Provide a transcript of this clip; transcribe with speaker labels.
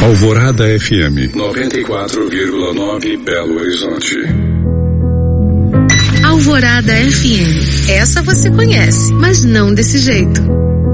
Speaker 1: Alvorada FM 94,9 Belo Horizonte.
Speaker 2: Alvorada FM. Essa você conhece, mas não desse jeito.